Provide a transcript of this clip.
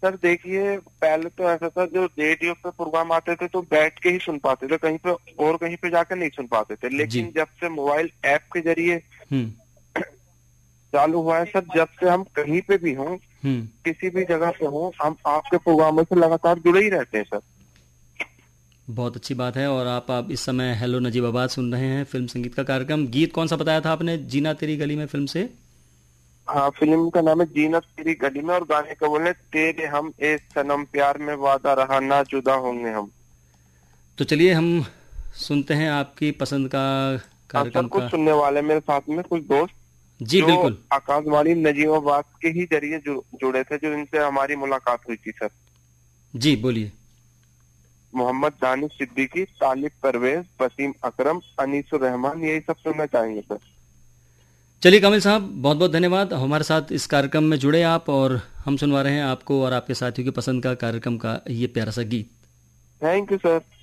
Sir देखिए, पहले तो ऐसा था, जो रेडियो पे प्रोग्राम आते थे तो बैठ के ही सुन पाते थे, कहीं पे और कहीं पे जाकर नहीं सुन पाते थे। जी। लेकिन जब से मोबाइल ऐप के जरिए हम्म। चालू हुआ है सर, जब से हम कहीं पे भी हों, हम्म। किसी भी जगह पे हों, हम आपके प्रोग्रामों से लगातार जुड़े ही रहते हैं सर। बहुत अच्छी बात है। और आप इस समय हेलो नजीबाबाद सुन रहे हैं, फिल्म संगीत का कार्यक्रम। गीत कौन सा बताया था आपने, जीना तेरी गली में फिल्म से? हाँ, फिल्म का नाम है जीना तेरी गली में, और गाने का बोले तेरे हम ए सनम, प्यार में वादा रहा ना जुदा होंगे हम। तो चलिए हम सुनते हैं आपकी पसंद का हाँ सर, कार्यक्रम कुछ का। सुनने वाले मेरे साथ में कुछ दोस्त जी जो बिल्कुल। आकाशवाणी नजीबाबाद के ही जरिए जुड़े थे, जो इनसे हमारी मुलाकात हुई थी सर। जी बोलिए। मोहम्मद दानिश सिद्दीकी, तालिब परवेज, वसीम अकरम, अनीसुर रहमान, यही सब सुनना चाहेंगे सर। चलिए कामिल साहब, बहुत बहुत धन्यवाद हमारे साथ इस कार्यक्रम में जुड़े आप, और हम सुनवा रहे हैं आपको और आपके साथियों की पसंद का कार्यक्रम का ये प्यारा सा गीत। Thank you sir.